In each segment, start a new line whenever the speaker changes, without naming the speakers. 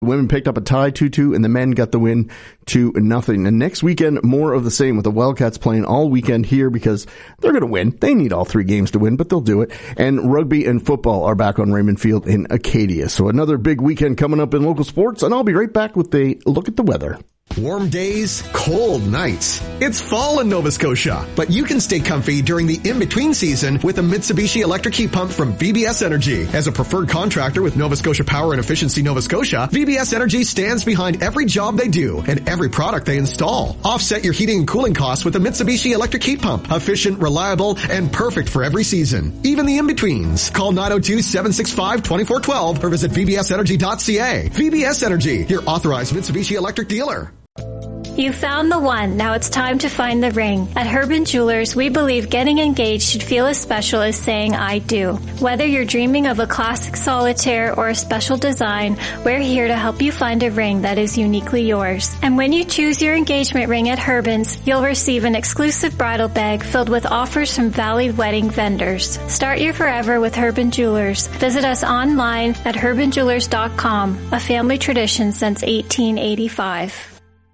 The women picked up a tie 2-2, and the men got the win 2-0. And next weekend, more of the same, with the Wildcats playing all weekend here because they're going to win. They need all 3 games to win, but they'll do it. And rugby and football are back on Raymond Field in Acadia. So another big weekend coming up in local sports, and I'll be right back with a look at the weather.
Warm days, cold nights. It's fall in Nova Scotia, but you can stay comfy during the in-between season with a Mitsubishi electric heat pump from VBS Energy. As a preferred contractor with Nova Scotia Power and Efficiency Nova Scotia, VBS Energy stands behind every job they do and every product they install. Offset your heating and cooling costs with a Mitsubishi electric heat pump. Efficient, reliable, and perfect for every season. Even the in-betweens. Call 902-765-2412 or visit vbsenergy.ca. VBS Energy, your authorized Mitsubishi electric dealer.
You found the one. Now it's time to find the ring. At Herbin Jewelers, we believe getting engaged should feel as special as saying I do. Whether you're dreaming of a classic solitaire or a special design, we're here to help you find a ring that is uniquely yours. And when you choose your engagement ring at Herbin's, you'll receive an exclusive bridal bag filled with offers from Valley Wedding vendors. Start your forever with Herbin Jewelers. Visit us online at herbinjewelers.com, a family tradition since 1885.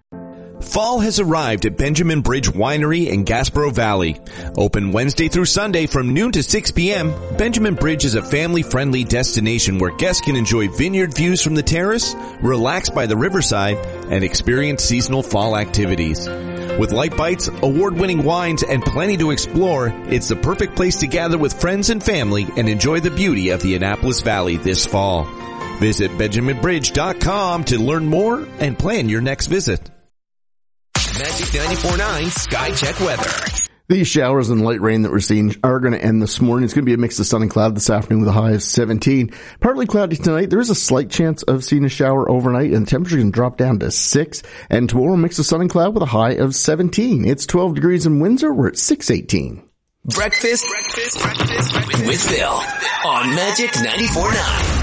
Fall has arrived at Benjamin Bridge Winery in Gaspereau Valley. Open Wednesday through Sunday from noon to 6 p.m., Benjamin Bridge is a family-friendly destination where guests can enjoy vineyard views from the terrace, relax by the riverside, and experience seasonal fall activities. With light bites, award-winning wines, and plenty to explore, it's the perfect place to gather with friends and family and enjoy the beauty of the Annapolis Valley this fall. Visit BenjaminBridge.com to learn more and plan your next visit.
Magic 94.9 Sky Check weather.
These showers and light rain that we're seeing are going to end this morning. It's going to be a mix of sun and cloud this afternoon with a high of 17. Partly cloudy tonight. There is a slight chance of seeing a shower overnight, and the temperature can drop down to 6. And tomorrow, a mix of sun and cloud with a high of 17. It's 12 degrees in Windsor. We're at 6:18.
Breakfast with Bill on Magic 94.9.